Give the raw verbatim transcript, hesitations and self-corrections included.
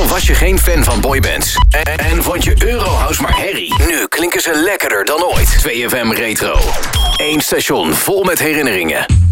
Was je geen fan van boybands? En, en vond je Eurohouse maar herrie? Nu klinken ze lekkerder dan ooit. twee F M Retro. Eén station vol met herinneringen.